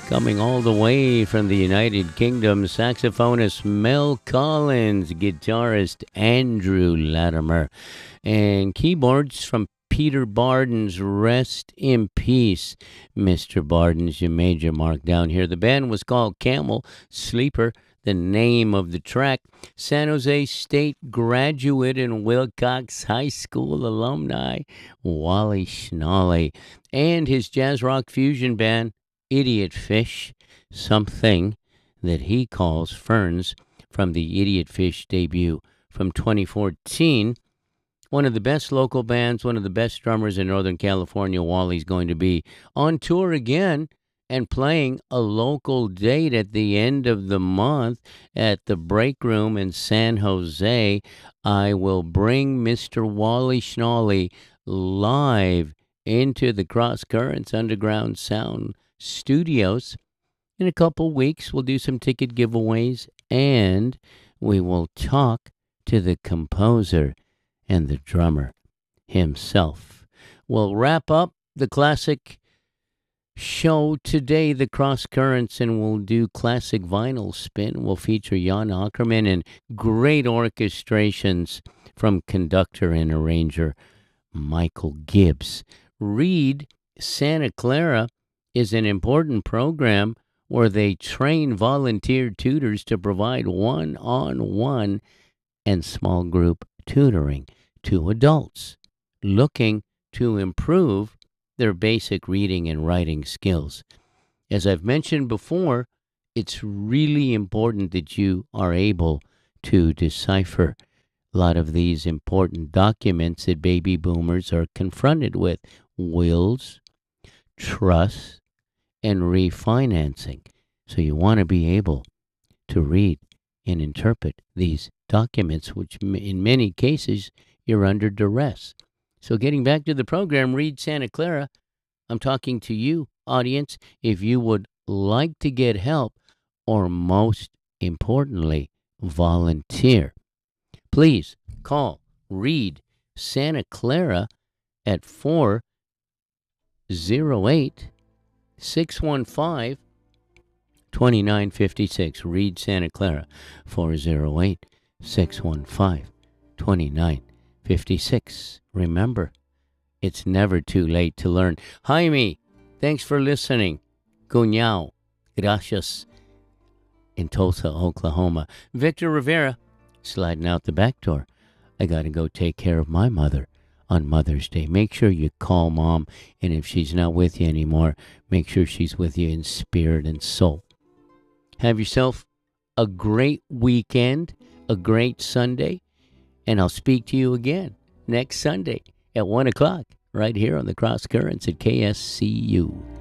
Coming all the way from the United Kingdom, saxophonist Mel Collins, guitarist Andrew Latimer, and keyboards from Peter Bardens. Rest in peace, Mr. Bardens. You made your mark down here. The band was called Camel Sleeper, the name of the track. San Jose State graduate and Wilcox High School alumni, Wally Schnally, and his jazz rock fusion band, Idiot Fish, something that he calls Ferns, from the Idiot Fish debut from 2014. One of the best local bands, one of the best drummers in Northern California. Wally's going to be on tour again and playing a local date at the end of the month at the Break Room in San Jose. I will bring Mr. Wally Schnally live into the Cross Currents Underground Sound Studios. In a couple weeks, we'll do some ticket giveaways, and we will talk to the composer and the drummer himself. We'll wrap up the classic show today, the Cross Currents, and we'll do classic vinyl spin. We'll feature Jan Ackerman and great orchestrations from conductor and arranger Michael Gibbs. Read Santa Clara is an important program where they train volunteer tutors to provide one-on-one and small group tutoring to adults looking to improve their basic reading and writing skills. As I've mentioned before, it's really important that you are able to decipher a lot of these important documents that baby boomers are confronted with: wills, trusts, and refinancing. So you want to be able to read and interpret these documents, which in many cases you're under duress. So getting back to the program, Read Santa Clara, I'm talking to you, audience, if you would like to get help, or most importantly, volunteer. Please call Read Santa Clara at 408-615-2956. Read Santa Clara, 408-615-2956. Remember, it's never too late to learn. Jaime, thanks for listening. Cuñao, gracias, in Tulsa, Oklahoma. Victor Rivera, sliding out the back door. I got to go take care of my mother on Mother's Day. Make sure you call Mom, and if she's not with you anymore, make sure she's with you in spirit and soul. Have yourself a great weekend, a great Sunday, and I'll speak to you again next Sunday at 1 o'clock right here on the Cross Currents at KSCU.